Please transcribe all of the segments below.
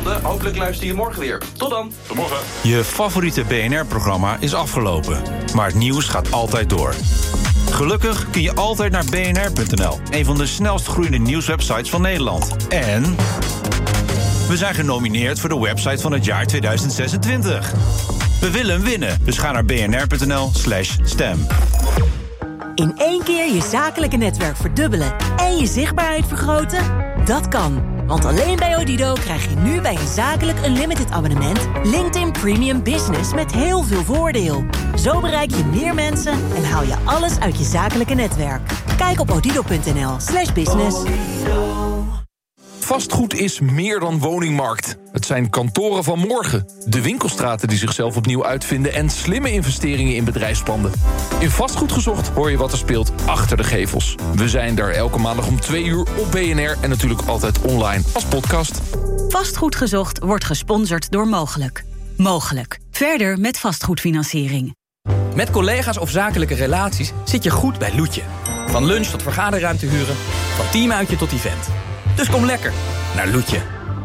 ronde. Hopelijk luister je morgen weer. Tot dan. Tot morgen. Je favoriete BNR-programma is afgelopen. Maar het nieuws gaat altijd door. Gelukkig kun je altijd naar bnr.nl. Een van de snelst groeiende nieuwswebsites van Nederland. En we zijn genomineerd voor de website van het jaar 2026. We willen hem winnen, dus ga naar bnr.nl/stem. In 1 keer je zakelijke netwerk verdubbelen en je zichtbaarheid vergroten? Dat kan. Want alleen bij Odido krijg je nu bij een zakelijk unlimited abonnement LinkedIn Premium Business met heel veel voordeel. Zo bereik je meer mensen en haal je alles uit je zakelijke netwerk. Kijk op odido.nl/business. Vastgoed is meer dan woningmarkt. Het zijn kantoren van morgen, de winkelstraten die zichzelf opnieuw uitvinden en slimme investeringen in bedrijfspanden. In Vastgoed Gezocht hoor je wat er speelt achter de gevels. We zijn er elke maandag om 2 uur op BNR en natuurlijk altijd online als podcast. Vastgoed Gezocht wordt gesponsord door Mogelijk. Mogelijk. Verder met vastgoedfinanciering. Met collega's of zakelijke relaties zit je goed bij Loetje. Van lunch tot vergaderruimte huren, van teamuitje tot event. Dus kom lekker naar Loetje.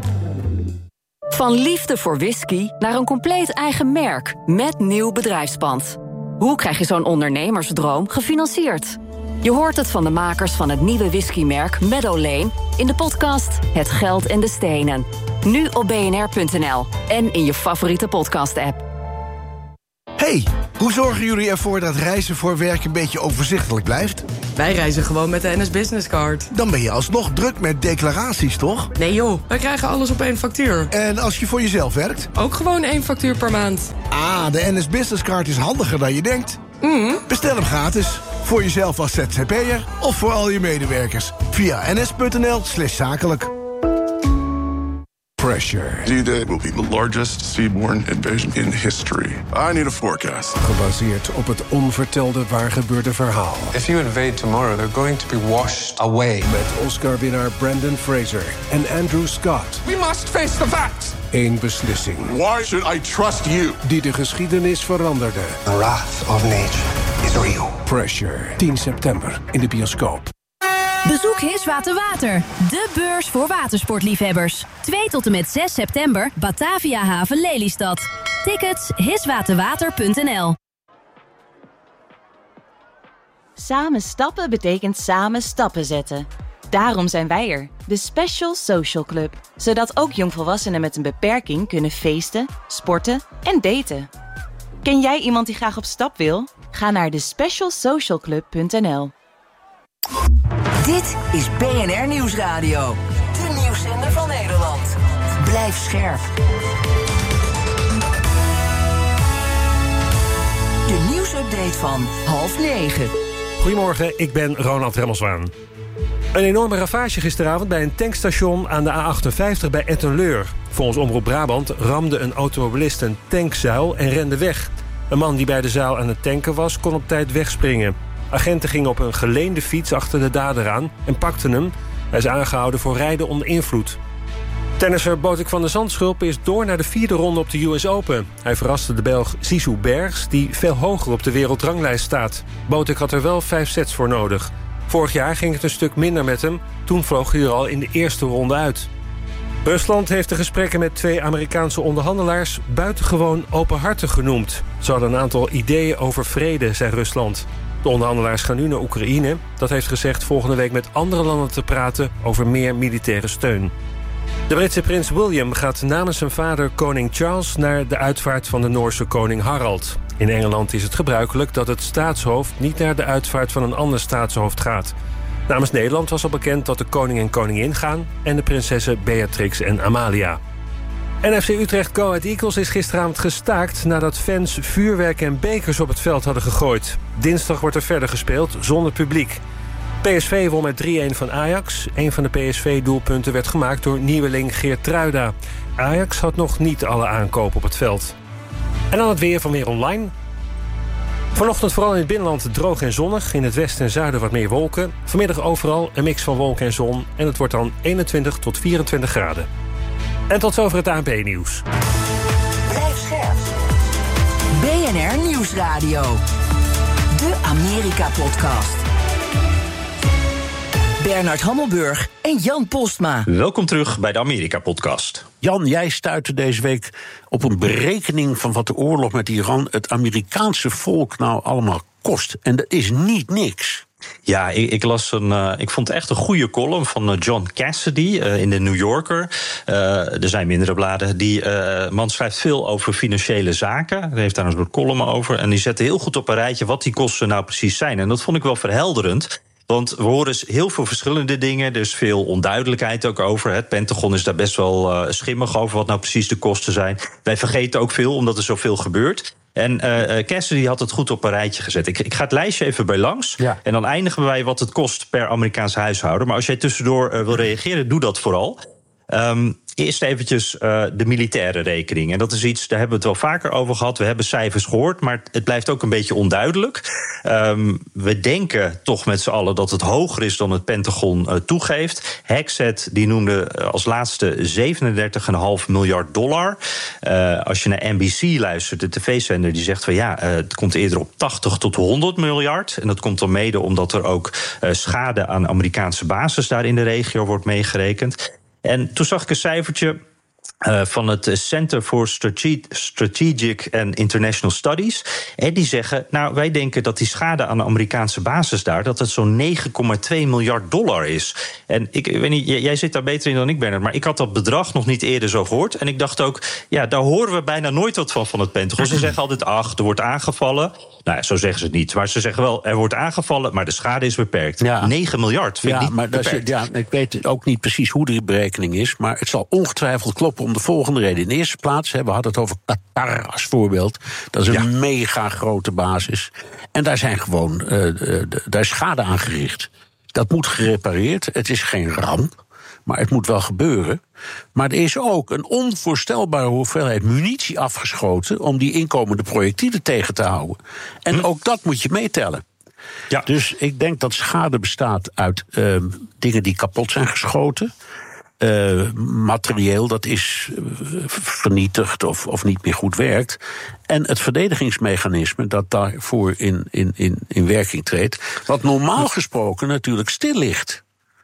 Van liefde voor whisky naar een compleet eigen merk met nieuw bedrijfspand. Hoe krijg je zo'n ondernemersdroom gefinancierd? Je hoort het van de makers van het nieuwe whiskymerk Meadow Lane in de podcast Het Geld en de Stenen. Nu op bnr.nl en in je favoriete podcast-app. Hey, hoe zorgen jullie ervoor dat reizen voor werk een beetje overzichtelijk blijft? Wij reizen gewoon met de NS Business Card. Dan ben je alsnog druk met declaraties, toch? Nee joh, wij krijgen alles op 1 factuur. En als je voor jezelf werkt? Ook gewoon 1 factuur per maand. Ah, de NS Business Card is handiger dan je denkt. Bestel hem gratis. Voor jezelf als ZZP'er of voor al je medewerkers. Via ns.nl/zakelijk. Pressure. D-Day will be the largest seaborne invasion in history. I need a forecast. Gebaseerd op het onvertelde waargebeurde verhaal. If you invade tomorrow, they're going to be washed away. Met Oscar-winnaar Brandon Fraser en Andrew Scott. We must face the facts. Eén beslissing. Why should I trust you? Die de geschiedenis veranderde. The wrath of nature is real. Pressure. 10 september in de bioscoop. Bezoek Hiswater Water, de beurs voor watersportliefhebbers. 2 tot en met 6 september, Batavia Haven Lelystad. Tickets hiswaterwater.nl. Samen stappen betekent samen stappen zetten. Daarom zijn wij er, de Special Social Club. Zodat ook jongvolwassenen met een beperking kunnen feesten, sporten en daten. Ken jij iemand die graag op stap wil? Ga naar thespecialsocialclub.nl. Dit is BNR Nieuwsradio. De nieuwszender van Nederland. Blijf scherp. De nieuwsupdate van 8:30. Goedemorgen, ik ben Ronald Remmelswaan. Een enorme ravage gisteravond bij een tankstation aan de A58 bij Etten-Leur. Volgens Omroep Brabant ramde een automobilist een tankzuil en rende weg. Een man die bij de zuil aan het tanken was, kon op tijd wegspringen. Agenten gingen op een geleende fiets achter de dader aan en pakten hem. Hij is aangehouden voor rijden onder invloed. Tennisser Botik van der Zandschulp is door naar de 4e ronde op de US Open. Hij verraste de Belg Zizou Bergs, die veel hoger op de wereldranglijst staat. Botik had er wel 5 sets voor nodig. Vorig jaar ging het een stuk minder met hem. Toen vloog hij er al in de eerste ronde uit. Rusland heeft de gesprekken met 2 Amerikaanse onderhandelaars buitengewoon openhartig genoemd. Ze hadden een aantal ideeën over vrede, zei Rusland. De onderhandelaars gaan nu naar Oekraïne. Dat heeft gezegd volgende week met andere landen te praten over meer militaire steun. De Britse prins William gaat namens zijn vader koning Charles naar de uitvaart van de Noorse koning Harald. In Engeland is het gebruikelijk dat het staatshoofd niet naar de uitvaart van een ander staatshoofd gaat. Namens Nederland was al bekend dat de koning en koningin gaan en de prinsessen Beatrix en Amalia. NFC Utrecht Go Ahead Eagles is gisteravond gestaakt nadat fans vuurwerk en bekers op het veld hadden gegooid. Dinsdag wordt er verder gespeeld zonder publiek. PSV won met 3-1 van Ajax. Een van de PSV-doelpunten werd gemaakt door nieuweling Geertruida. Ajax had nog niet alle aankopen op het veld. En dan het weer van Weer Online. Vanochtend vooral in het binnenland droog en zonnig. In het westen en zuiden wat meer wolken. Vanmiddag overal een mix van wolken en zon. En het wordt dan 21 tot 24 graden. En tot zover het ANP-nieuws. Blijf scherp. BNR Nieuwsradio. De Amerika-podcast. Bernard Hammelburg en Jan Postma. Welkom terug bij de Amerika-podcast. Jan, jij stuitte deze week op een berekening van wat de oorlog met Iran het Amerikaanse volk nou allemaal kost. En dat is niet niks. Ja, ik las ik vond het echt een goede column van John Cassidy in de New Yorker. Er zijn mindere bladen. Die man schrijft veel over financiële zaken. Hij heeft daar een soort column over. En die zette heel goed op een rijtje wat die kosten nou precies zijn. En dat vond ik wel verhelderend. Want we horen heel veel verschillende dingen. Er is veel onduidelijkheid ook over. Het Pentagon is daar best wel schimmig over wat nou precies de kosten zijn. Wij vergeten ook veel, omdat er zoveel gebeurt. En Cassidy had het goed op een rijtje gezet. Ik ga het lijstje even bij langs. Ja. En dan eindigen we bij wat het kost per Amerikaans huishouden. Maar als jij tussendoor wil reageren, doe dat vooral. Eerst eventjes de militaire rekening. En dat is iets, daar hebben we het wel vaker over gehad. We hebben cijfers gehoord, maar het blijft ook een beetje onduidelijk. We denken toch met z'n allen dat het hoger is dan het Pentagon toegeeft. Hexet die noemde als laatste $37,5 miljard. Als je naar NBC luistert, de tv-zender, die zegt van ja, het komt eerder op 80 tot 100 miljard. En dat komt dan mede omdat er ook schade aan Amerikaanse bases daar in de regio wordt meegerekend. En toen zag ik een cijfertje van het Center for Strategic and International Studies. En die zeggen, nou, wij denken dat die schade aan de Amerikaanse basis daar, dat het zo'n $9,2 miljard is. En ik weet niet, jij zit daar beter in dan ik, Bernard, maar ik had dat bedrag nog niet eerder zo gehoord. En ik dacht ook, ja, daar horen we bijna nooit wat van het Pentagon. Ze zeggen altijd, er wordt aangevallen. Nou ja, zo zeggen ze het niet. Maar ze zeggen wel, er wordt aangevallen, maar de schade is beperkt. Ja. 9 miljard vind ik niet maar beperkt. Ik weet ook niet precies hoe die berekening is, maar het zal ongetwijfeld kloppen om de volgende reden. In de eerste plaats, we hadden het over Qatar als voorbeeld. Dat is een mega grote basis. En daar zijn gewoon daar is schade aangericht. Dat moet gerepareerd. Het is geen ramp, maar het moet wel gebeuren. Maar er is ook een onvoorstelbare hoeveelheid munitie afgeschoten om die inkomende projectielen tegen te houden. En ook dat moet je meetellen. Ja. Dus ik denk dat schade bestaat uit dingen die kapot zijn geschoten. Materieel dat is vernietigd of niet meer goed werkt. En het verdedigingsmechanisme dat daarvoor in werking treedt, wat normaal gesproken natuurlijk stil ligt.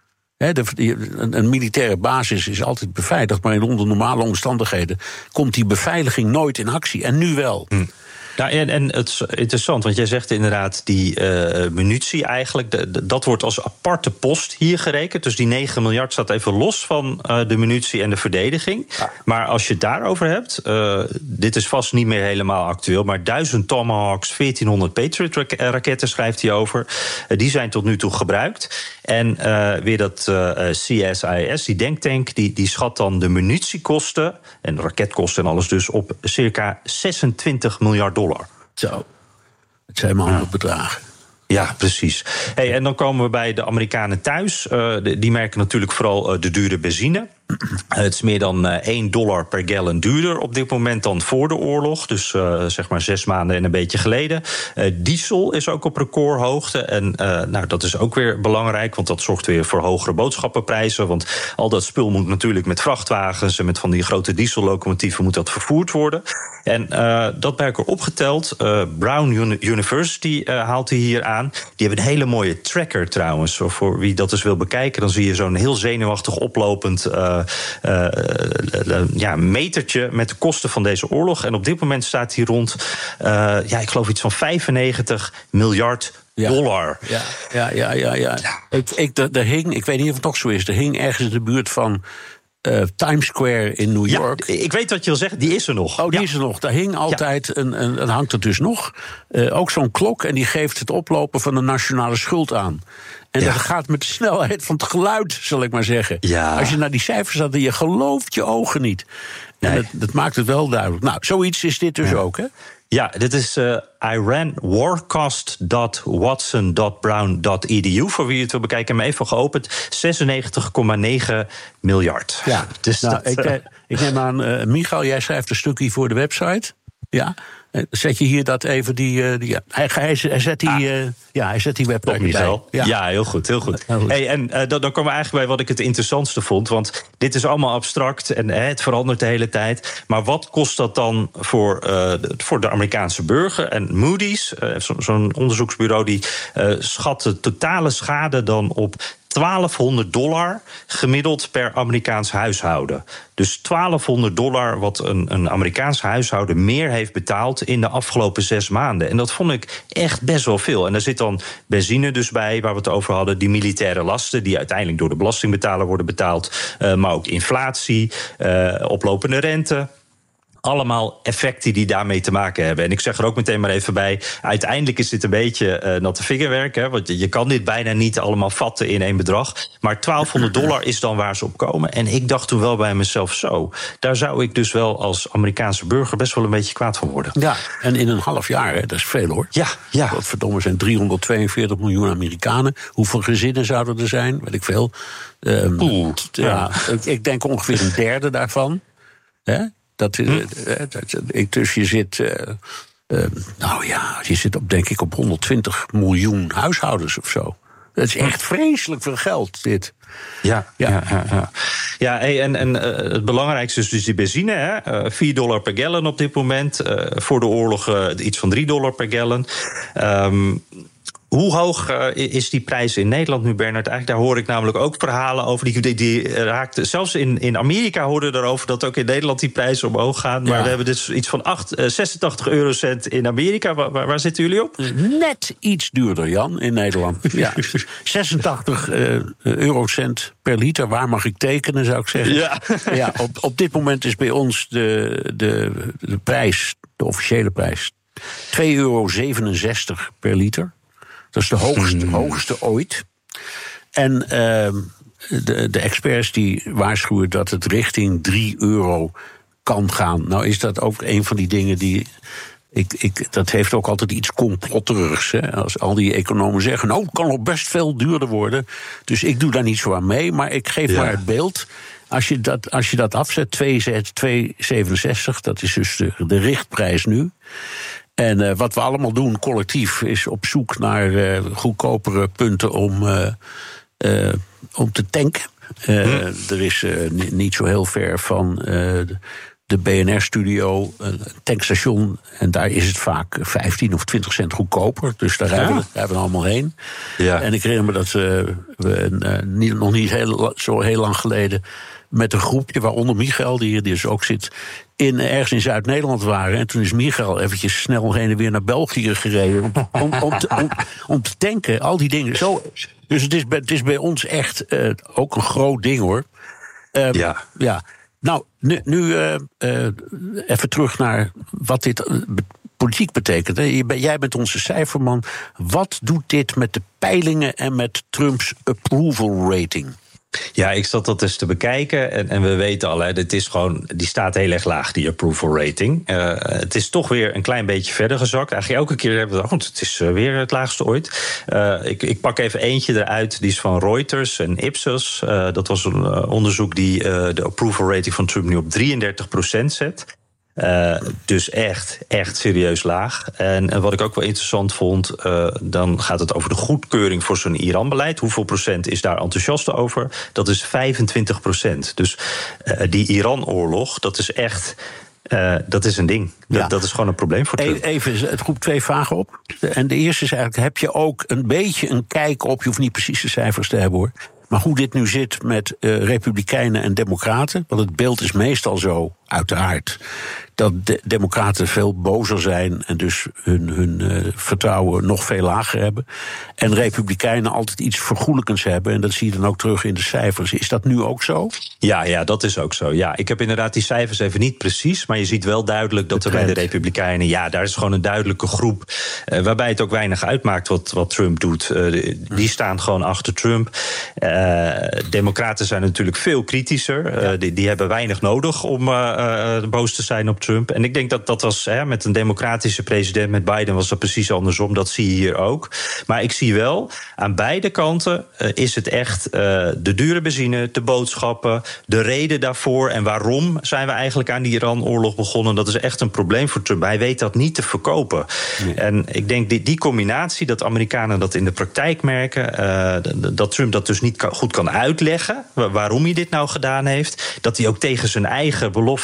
Een militaire basis is altijd beveiligd, maar onder normale omstandigheden komt die beveiliging nooit in actie. En nu wel. Nou, en het is interessant, want jij zegt inderdaad die munitie eigenlijk, dat wordt als aparte post hier gerekend. Dus die 9 miljard staat even los van de munitie en de verdediging. Ja. Maar als je het daarover hebt, dit is vast niet meer helemaal actueel, maar 1000 Tomahawks, 1400 Patriot-raketten schrijft hij over. Die zijn tot nu toe gebruikt. En weer dat CSIS, die denktank, die schat dan de munitiekosten en de raketkosten en alles dus op circa $26 miljard. Zo, het zijn maar andere bedragen. Ja, precies. Hey, en dan komen we bij de Amerikanen thuis. Die merken natuurlijk vooral de dure benzine. Het is meer dan $1 per gallon duurder op dit moment dan voor de oorlog. Dus zeg maar 6 maanden en een beetje geleden. Diesel is ook op recordhoogte. En nou, dat is ook weer belangrijk, want dat zorgt weer voor hogere boodschappenprijzen. Want al dat spul moet natuurlijk met vrachtwagens en met van die grote diesellocomotieven moet dat vervoerd worden. En dat bij elkaar opgeteld, Brown University haalt hij hier aan. Die hebben een hele mooie tracker trouwens. Voor wie dat eens wil bekijken, dan zie je zo'n heel zenuwachtig oplopend metertje met de kosten van deze oorlog. En op dit moment staat hij rond, ik geloof iets van $95 miljard. Ja. Er hing, ik weet niet of het nog zo is, er hing ergens in de buurt van Times Square in New York. Ja, ik weet wat je wil zeggen, die is er nog. Oh, die is er nog. Daar hing altijd, en hangt er dus nog, ook zo'n klok en die geeft het oplopen van de nationale schuld aan. En dat gaat met de snelheid van het geluid, zal ik maar zeggen. Ja. Als je naar die cijfers zat, je gelooft je ogen niet. Nee. En dat maakt het wel duidelijk. Nou, zoiets is dit dus ook, hè? Ja, dit is iranwarcost.watson.brown.edu. Voor wie het wil bekijken, hem even geopend. 96,9 miljard. Ja, dus ik neem aan, Michael, jij schrijft een stukje voor de website. Ja. Zet je hier dat even hij zet die website bij. Ja, heel goed. Hey, en dan komen we eigenlijk bij wat ik het interessantste vond. Want dit is allemaal abstract en het verandert de hele tijd. Maar wat kost dat dan voor de Amerikaanse burger? En Moody's, zo'n onderzoeksbureau, die schat de totale schade dan op $1,200 gemiddeld per Amerikaans huishouden. Dus $1,200 wat een Amerikaans huishouden meer heeft betaald in de afgelopen 6 maanden. En dat vond ik echt best wel veel. En daar zit dan benzine dus bij, waar we het over hadden, die militaire lasten die uiteindelijk door de belastingbetaler worden betaald, maar ook inflatie, oplopende rente. Allemaal effecten die daarmee te maken hebben. En ik zeg er ook meteen maar even bij, uiteindelijk is dit een beetje natte vingerwerk. Hè, want je kan dit bijna niet allemaal vatten in één bedrag. Maar $1,200 is dan waar ze op komen. En ik dacht toen wel bij mezelf zo, daar zou ik dus wel als Amerikaanse burger best wel een beetje kwaad van worden. Ja, en in een half jaar, hè, dat is veel hoor. Ja. Godverdomme, zijn 342 miljoen Amerikanen. Hoeveel gezinnen zouden er zijn? Weet ik veel. Ik denk ongeveer een derde daarvan. Hè? Dus je zit, je zit denk ik op 120 miljoen huishoudens of zo. Dat is echt vreselijk veel geld, dit. Ja, en het belangrijkste is dus die benzine. Hè? $4 per gallon op dit moment. Voor de oorlog iets van $3 per gallon. Hoe hoog is die prijs in Nederland nu, Bernard? Eigenlijk daar hoor ik namelijk ook verhalen over. Die raakten, zelfs in Amerika hoorden we erover dat ook in Nederland die prijzen omhoog gaan. Maar we hebben dus iets van 86 eurocent in Amerika. Waar zitten jullie op? Net iets duurder, Jan, in Nederland. Ja, 86 eurocent per liter. Waar mag ik tekenen, zou ik zeggen? Ja, op dit moment is bij ons de prijs, de officiële prijs, €2,67 per liter. Dat is de hoogste ooit. En de experts die waarschuwen dat het richting €3 kan gaan. Nou is dat ook een van die dingen die... dat heeft ook altijd iets complotterigs. Hè? Als al die economen zeggen, het kan nog best veel duurder worden. Dus ik doe daar niet zo aan mee, maar ik geef maar het beeld. Als je dat afzet, 2,67, dat is dus de richtprijs nu. En wat we allemaal doen collectief is op zoek naar goedkopere punten om te tanken. Er is niet zo heel ver van de BNR-studio een tankstation. En daar is het vaak 15 of 20 cent goedkoper. Dus daar rijden we allemaal heen. Ja. En ik herinner me dat we nog niet zo heel lang geleden met een groepje, waaronder Michael, die hier dus ook zit, ergens in Zuid-Nederland waren. En toen is Michael eventjes snel heen en weer naar België gereden om te tanken. Al die dingen. Zo, dus het is bij ons echt ook een groot ding, hoor. Ja. Nou, nu even terug naar wat dit politiek betekent. Hè. Jij bent onze cijferman. Wat doet dit met de peilingen en met Trumps approval rating? Ja, ik zat dat eens te bekijken en we weten al, dit is gewoon, die staat heel erg laag, die approval rating. Het is toch weer een klein beetje verder gezakt. Eigenlijk elke keer hebben we het is weer het laagste ooit. Ik pak even eentje eruit, die is van Reuters en Ipsos. Dat was een onderzoek die de approval rating van Trump nu op 33% zet. Dus echt serieus laag. En wat ik ook wel interessant vond, dan gaat het over de goedkeuring voor zo'n Iran-beleid. Hoeveel procent is daar enthousiast over? Dat is 25%. Dus die Iran-oorlog, dat is echt... dat is een ding. Dat is gewoon een probleem voor Trump. Even, het roept 2 vragen op. En de eerste is eigenlijk, heb je ook een beetje een kijk op, je hoeft niet precies de cijfers te hebben, hoor, maar hoe dit nu zit met republikeinen en democraten? Want het beeld is meestal zo, uiteraard, dat de democraten veel bozer zijn en dus hun vertrouwen nog veel lager hebben. En republikeinen altijd iets vergoelijkends hebben. En dat zie je dan ook terug in de cijfers. Is dat nu ook zo? Ja, dat is ook zo. Ja, ik heb inderdaad die cijfers even niet precies, maar je ziet wel duidelijk dat er bij de republikeinen, daar is gewoon een duidelijke groep waarbij het ook weinig uitmaakt wat Trump doet. Die staan gewoon achter Trump. Democraten zijn natuurlijk veel kritischer. Die hebben weinig nodig om boos te zijn op Trump. En ik denk dat was met een democratische president, met Biden was dat precies andersom. Dat zie je hier ook. Maar ik zie wel, aan beide kanten is het echt de dure benzine, de boodschappen, de reden daarvoor en waarom zijn we eigenlijk aan die Iran-oorlog begonnen. Dat is echt een probleem voor Trump. Hij weet dat niet te verkopen. Nee. En ik denk die combinatie, dat Amerikanen dat in de praktijk merken, dat Trump dat dus niet goed kan uitleggen, waarom hij dit nou gedaan heeft, dat hij ook tegen zijn eigen belofte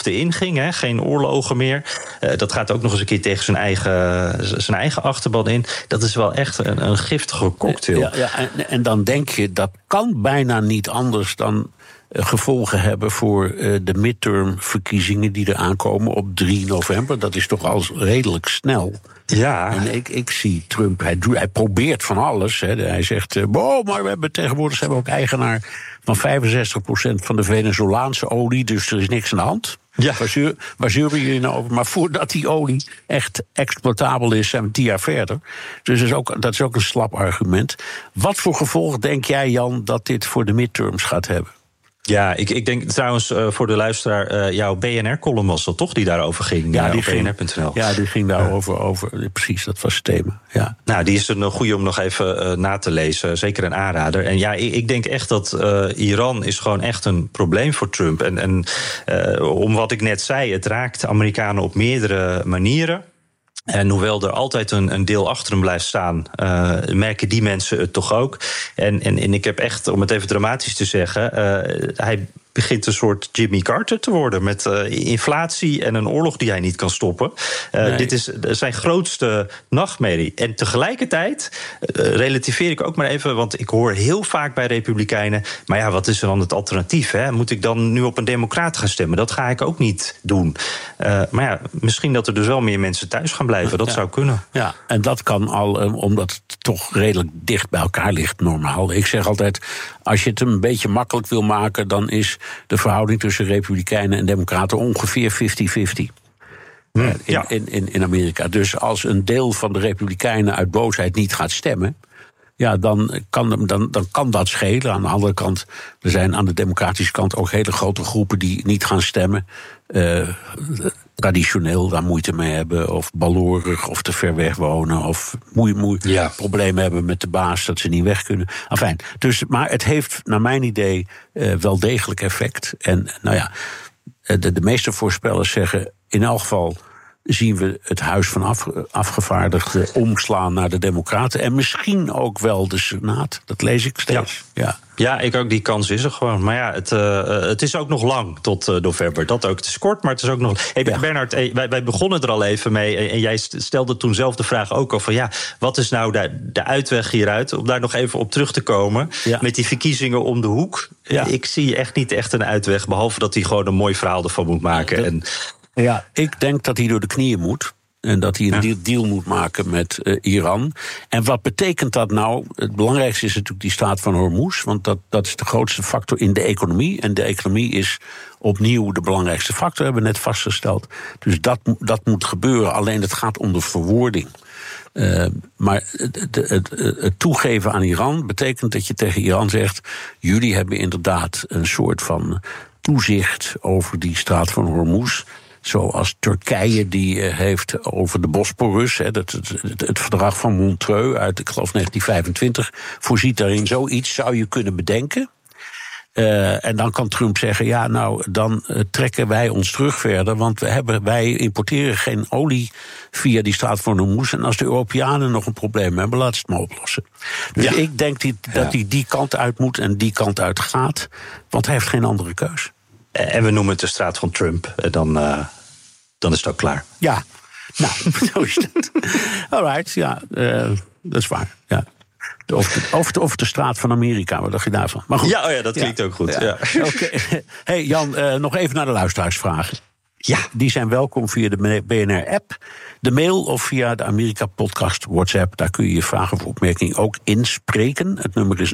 belofte inging. Hè, geen oorlogen meer. Dat gaat ook nog eens een keer tegen zijn eigen achterban in. Dat is wel echt een giftige cocktail. En dan denk je, dat kan bijna niet anders dan gevolgen hebben voor de midterm-verkiezingen die er aankomen op 3 november. Dat is toch al redelijk snel. Ja. En ik zie Trump, hij probeert van alles. Hè. Hij zegt, maar we hebben tegenwoordig ook eigenaar van 65% van de Venezolaanse olie, dus er is niks aan de hand. Ja. Waar zeuren jullie nou over? Maar voordat die olie echt exploitabel is, zijn we 10 jaar verder. Dus dat is ook een slap argument. Wat voor gevolg denk jij, Jan, dat dit voor de midterms gaat hebben? Ja, ik denk trouwens voor de luisteraar, jouw BNR-column was dat toch, die daarover ging? Ja, op BNR.nl. Ja, die ging daarover. Precies, dat was het thema. Ja. Nou, die is een goede om nog even na te lezen. Zeker een aanrader. En ja, ik denk echt dat Iran is gewoon echt een probleem voor Trump. En om wat ik net zei, het raakt Amerikanen op meerdere manieren. En hoewel er altijd een deel achter hem blijft staan, merken die mensen het toch ook. En ik heb echt, om het even dramatisch te zeggen, hij begint een soort Jimmy Carter te worden met inflatie en een oorlog die hij niet kan stoppen. Nee. Dit is zijn grootste nachtmerrie. En tegelijkertijd relativeer ik ook maar even, want ik hoor heel vaak bij Republikeinen, maar ja, wat is er dan het alternatief? Hè? Moet ik dan nu op een democraat gaan stemmen? Dat ga ik ook niet doen. Maar ja, misschien dat er dus wel meer mensen thuis gaan blijven. Dat zou kunnen. Ja, en dat kan al, omdat het toch redelijk dicht bij elkaar ligt normaal. Ik zeg altijd, als je het een beetje makkelijk wil maken, dan is de verhouding tussen Republikeinen en Democraten ongeveer 50-50. In Amerika. Dus als een deel van de Republikeinen uit boosheid niet gaat stemmen, ja, dan kan dat schelen. Aan de andere kant, er zijn aan de democratische kant ook hele grote groepen die niet gaan stemmen. Traditioneel daar moeite mee hebben, of ballorig, of te ver weg wonen, of problemen hebben met de baas dat ze niet weg kunnen. Enfin, maar het heeft naar mijn idee wel degelijk effect. En nou ja, de meeste voorspellers zeggen in elk geval zien we het Huis van Afgevaardigden omslaan naar de Democraten. En misschien ook wel de Senaat. Dat lees ik steeds. Ja, ik ook. Die kans is er gewoon. Maar ja, het is ook nog lang tot november. Dat ook. Het is kort, maar het is ook nog. Hey, Bernard, wij begonnen er al even mee. En jij stelde toen zelf de vraag ook al van ja, wat is nou de uitweg hieruit? Om daar nog even op terug te komen. Ja. Met die verkiezingen om de hoek. Ja. Ik zie echt niet een uitweg. Behalve dat hij gewoon een mooi verhaal ervan moet maken. Ja, ik denk dat hij door de knieën moet. En dat hij een deal moet maken met Iran. En wat betekent dat nou? Het belangrijkste is natuurlijk die staat van Hormuz. Want dat is de grootste factor in de economie. En de economie is opnieuw de belangrijkste factor, hebben we net vastgesteld. Dus dat moet gebeuren. Alleen het gaat om de verwoording. Maar het toegeven aan Iran betekent dat je tegen Iran zegt, jullie hebben inderdaad een soort van toezicht over die straat van Hormuz. Zoals Turkije die heeft over de Bosporus. Het verdrag van Montreux uit, ik geloof, 1925... voorziet daarin zoiets, zou je kunnen bedenken. En dan kan Trump zeggen, ja, nou, dan trekken wij ons terug verder, want wij importeren geen olie via die straat van Hormuz. En als de Europeanen nog een probleem hebben, laat ze het maar oplossen. Dus ik denk dat hij die kant uit moet en die kant uit gaat, want hij heeft geen andere keus. En we noemen het de straat van Trump. Dan is het ook klaar. Ja, nou, zo is het. Alright, ja, dat is waar. Ja. Of de straat van Amerika, wat dacht je daarvan? Maar goed. Ja, dat klinkt ook goed. Ja. Okay. Hey Jan, nog even naar de luisteraarsvragen. Ja, die zijn welkom via de BNR-app, de mail of via de Amerika-podcast WhatsApp. Daar kun je je vragen of opmerkingen ook inspreken. Het nummer is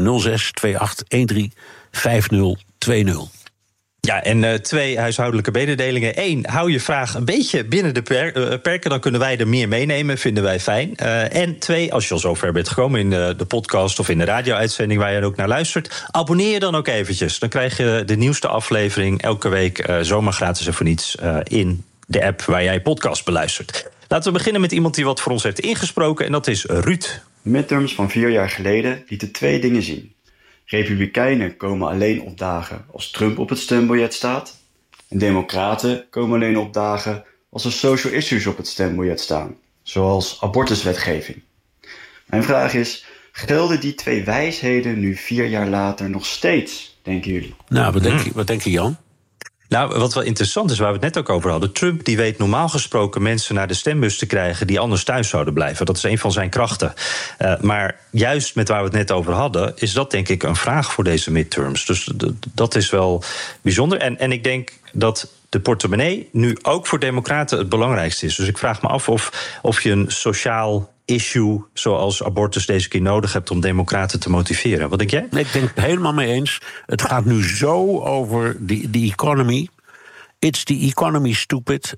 06-2813-5020. Ja, en 2 huishoudelijke mededelingen. 1, hou je vraag een beetje binnen de perken. Dan kunnen wij er meer meenemen, vinden wij fijn. En 2, als je al zover bent gekomen in de podcast of in de radio-uitzending waar je ook naar luistert, abonneer je dan ook eventjes. Dan krijg je de nieuwste aflevering elke week zomaar gratis en voor niets in de app waar jij podcast beluistert. Laten we beginnen met iemand die wat voor ons heeft ingesproken. En dat is Ruud. Midterms van 4 jaar geleden lieten 2 dingen zien. Republikeinen komen alleen opdagen als Trump op het stembiljet staat. En democraten komen alleen opdagen als er social issues op het stembiljet staan. Zoals abortuswetgeving. Mijn vraag is, gelden die 2 wijsheden nu 4 jaar later nog steeds, denken jullie? Nou, wat denk je, Jan? Nou, wat wel interessant is, waar we het net ook over hadden. Trump die weet normaal gesproken mensen naar de stembus te krijgen die anders thuis zouden blijven. Dat is een van zijn krachten. Maar juist met waar we het net over hadden, is dat denk ik een vraag voor deze midterms. Dus dat is wel bijzonder. En ik denk dat de portemonnee nu ook voor democraten het belangrijkste is. Dus ik vraag me af of je een sociaal issue zoals abortus deze keer nodig hebt om democraten te motiveren. Wat denk jij? Nee, ik denk het helemaal mee eens. Het gaat nu zo over die economy. It's the economy, stupid.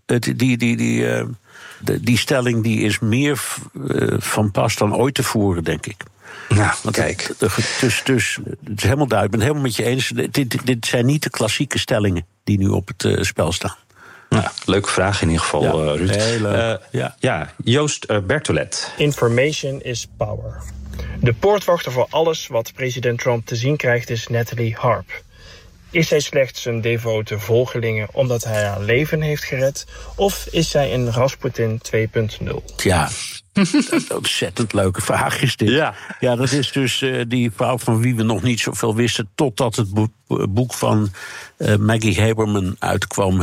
Die stelling die is meer van pas dan ooit tevoren, denk ik. Nou, kijk. Dus het is helemaal duidelijk. Ik ben het helemaal met je eens. Dit zijn niet de klassieke stellingen die nu op het spel staan. Nou, leuke vraag in ieder geval, Ruud. Heel leuk. Joost Bertolet. Information is power. De poortwachter voor alles wat president Trump te zien krijgt is Natalie Harp. Is zij slechts een devote volgelinge omdat hij haar leven heeft gered? Of is zij een Rasputin 2.0? Ja, een ontzettend leuke vraag is dit. Ja, dat is dus die vrouw van wie we nog niet zoveel wisten, totdat het boek van Maggie Haberman uitkwam.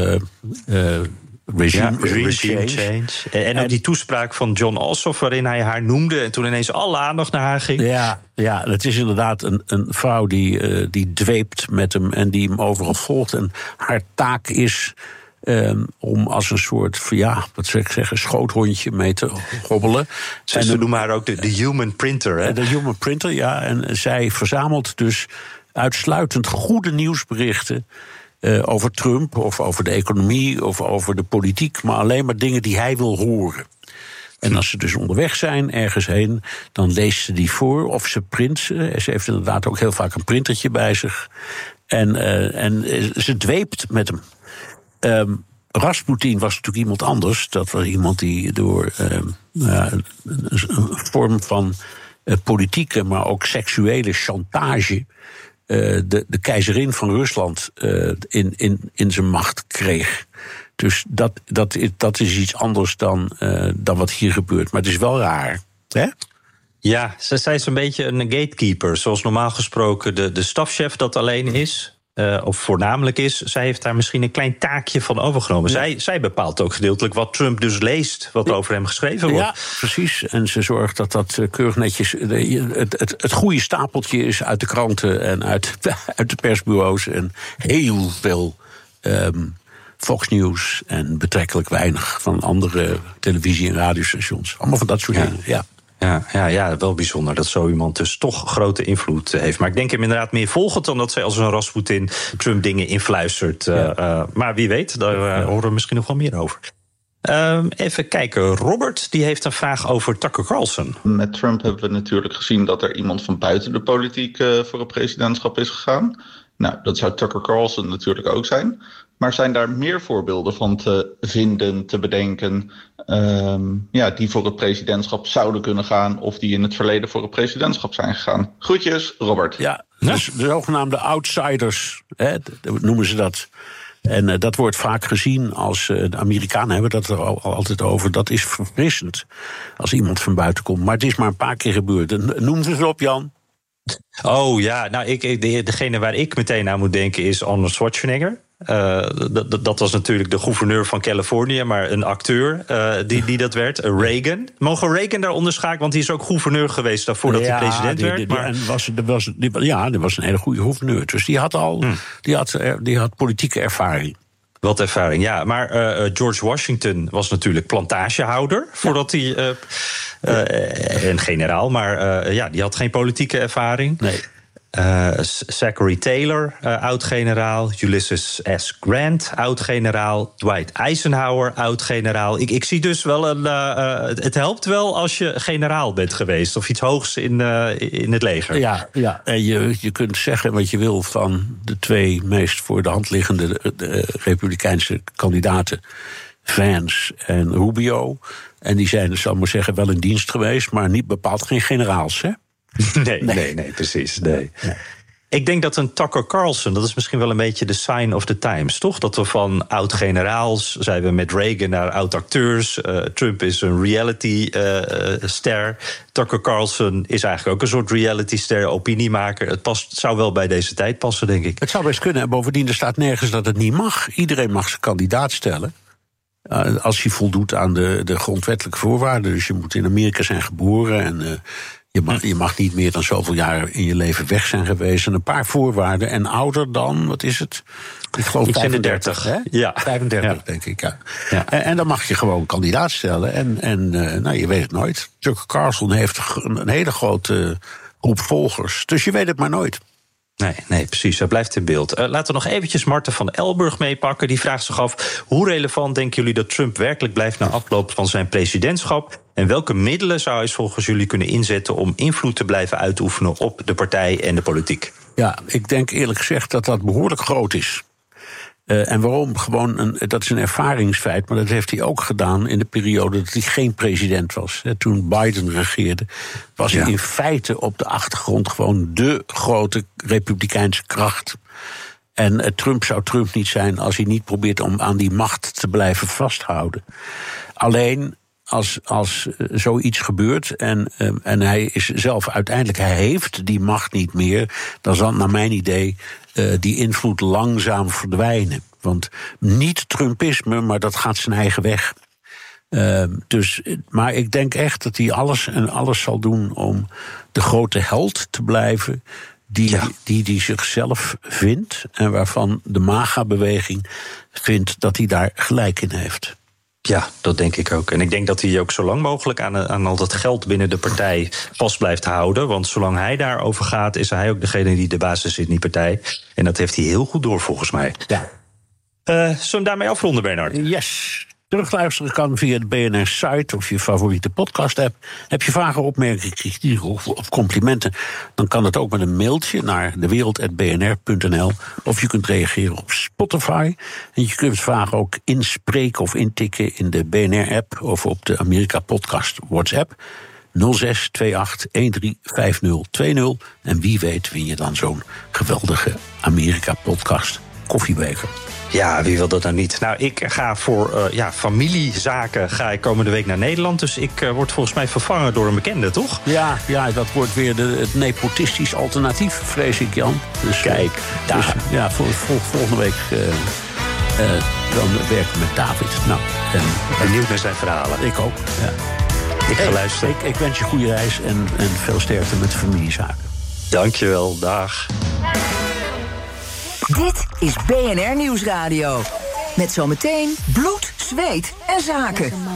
Regime Change. En ook die toespraak van John Ossoff, waarin hij haar noemde en toen ineens alle aandacht naar haar ging. Ja, het is inderdaad een vrouw die dweept met hem en die hem overal volgt. En haar taak is om als een soort, wat zou ik zeggen, schoothondje mee te hobbelen. Ze noemen haar ook de human printer. Hè? De human printer, ja. En zij verzamelt dus uitsluitend goede nieuwsberichten over Trump of over de economie of over de politiek, maar alleen maar dingen die hij wil horen. En als ze dus onderweg zijn, ergens heen, dan leest ze die voor of ze print ze. Ze heeft inderdaad ook heel vaak een printertje bij zich. En ze dweept met hem. Rasputin was natuurlijk iemand anders. Dat was iemand die door een vorm van politieke, maar ook seksuele chantage de keizerin van Rusland in zijn macht kreeg. Dus dat is iets anders dan wat hier gebeurt. Maar het is wel raar, hè? Ja, zij is een beetje een gatekeeper. Zoals normaal gesproken de stafchef dat alleen is, of voornamelijk is. Zij heeft daar misschien een klein taakje van overgenomen. Ja. Zij bepaalt ook gedeeltelijk wat Trump dus leest, wat over hem geschreven wordt. Ja, precies. En ze zorgt dat keurig netjes het goede stapeltje is uit de kranten en uit de persbureaus. En heel veel Fox News en betrekkelijk weinig van andere televisie- en radiostations. Allemaal van dat soort dingen, ja. Ja, wel bijzonder dat zo iemand dus toch grote invloed heeft. Maar ik denk hem inderdaad meer volgend dan dat zij als een Rasputin Trump dingen influistert. Maar wie weet, daar horen we misschien nog wel meer over. Even kijken, Robert die heeft een vraag over Tucker Carlson. Met Trump hebben we natuurlijk gezien dat er iemand van buiten de politiek voor het presidentschap is gegaan. Nou, dat zou Tucker Carlson natuurlijk ook zijn. Maar zijn daar meer voorbeelden van te vinden, te bedenken, die voor het presidentschap zouden kunnen gaan of die in het verleden voor het presidentschap zijn gegaan? Groetjes, Robert. Ja, dus de zogenaamde outsiders, noemen ze dat. En dat wordt vaak gezien als, de Amerikanen hebben dat er altijd over, dat is verfrissend als iemand van buiten komt. Maar het is maar een paar keer gebeurd. Noem ze eens op, Jan. Oh ja, nou degene waar ik meteen aan moet denken is Arnold Schwarzenegger. Dat was natuurlijk de gouverneur van Californië, maar een acteur die dat werd. Reagan. Mogen we Reagan daar onderschakelen? Want die is ook gouverneur geweest daarvoor dat hij president werd. Die was een hele goede gouverneur. Dus die had politieke ervaring. Wat ervaring, ja. Maar George Washington was natuurlijk plantagehouder voordat hij een generaal, maar die had geen politieke ervaring. Nee. Zachary Taylor, oud-generaal. Ulysses S. Grant, oud-generaal. Dwight Eisenhower, oud-generaal. Ik zie dus wel het helpt wel als je generaal bent geweest of iets hoogs in het leger. Ja. En je kunt zeggen wat je wil van de twee meest voor de hand liggende republikeinse kandidaten, Vance en Rubio. En die zijn, zal ik maar zeggen, wel in dienst geweest, maar niet bepaald geen generaals, hè? Nee, precies. Nee. Ik denk dat een Tucker Carlson, dat is misschien wel een beetje de sign of the times, toch? Dat we van oud-generaals, zijn we met Reagan, naar oud-acteurs. Trump is een reality-ster. Tucker Carlson is eigenlijk ook een soort reality-ster, opiniemaker. Het zou wel bij deze tijd passen, denk ik. Het zou best kunnen. En bovendien, er staat nergens dat het niet mag. Iedereen mag zijn kandidaat stellen. Als hij voldoet aan de grondwettelijke voorwaarden. Dus je moet in Amerika zijn geboren en je mag niet meer dan zoveel jaar in je leven weg zijn geweest. En een paar voorwaarden. En ouder dan, wat is het? Ik geloof 35, hè? Ja. 35, denk ik, ja. En dan mag je gewoon kandidaat stellen. En je weet het nooit. Tucker Carlson heeft een hele grote groep volgers. Dus je weet het maar nooit. Nee, precies. Dat blijft in beeld. Laten we nog eventjes Marten van Elburg meepakken. Die vraagt zich af, hoe relevant denken jullie dat Trump werkelijk blijft na afloop van zijn presidentschap? En welke middelen zou hij volgens jullie kunnen inzetten om invloed te blijven uitoefenen op de partij en de politiek? Ja, ik denk eerlijk gezegd dat dat behoorlijk groot is. En waarom? Gewoon, dat is een ervaringsfeit, maar dat heeft hij ook gedaan in de periode dat hij geen president was. Toen Biden regeerde, was hij in feite op de achtergrond gewoon de grote republikeinse kracht. En Trump zou Trump niet zijn als hij niet probeert om aan die macht te blijven vasthouden. Alleen als zoiets gebeurt en hij is zelf uiteindelijk, hij heeft die macht niet meer, dan zal naar mijn idee die invloed langzaam verdwijnen. Want niet Trumpisme, maar dat gaat zijn eigen weg. Maar ik denk echt dat hij alles zal doen om de grote held te blijven die zichzelf vindt en waarvan de MAGA-beweging vindt dat hij daar gelijk in heeft. Ja, dat denk ik ook. En ik denk dat hij ook zo lang mogelijk aan al dat geld binnen de partij vast blijft houden. Want zolang hij daarover gaat, is hij ook degene die de basis is in die partij. En dat heeft hij heel goed door, volgens mij. Ja. Zullen we daarmee afronden, Bernard? Yes. Terugluisteren kan via de BNR-site of je favoriete podcast-app. Heb je vragen, opmerkingen, kritiek of complimenten, dan kan het ook met een mailtje naar dewereld@bnr.nl. Of je kunt reageren op Spotify. En je kunt vragen ook inspreken of intikken in de BNR-app of op de Amerika-podcast WhatsApp 0628135020. En wie weet win je dan zo'n geweldige Amerika-podcast koffiebeker. Ja, wie wil dat nou niet? Nou, ik ga voor familiezaken ga ik komende week naar Nederland. Dus ik word volgens mij vervangen door een bekende, toch? Ja, dat wordt weer het nepotistisch alternatief, vrees ik, Jan. Dus, kijk, volgende week dan werken we met David. Nou, benieuwd naar zijn verhalen. Ik ook, ja. Ik ga luisteren. Ik wens je goede reis en veel sterkte met de familiezaken. Dankjewel, dag. Dit is BNR Nieuwsradio. Met zometeen bloed, zweet en zaken.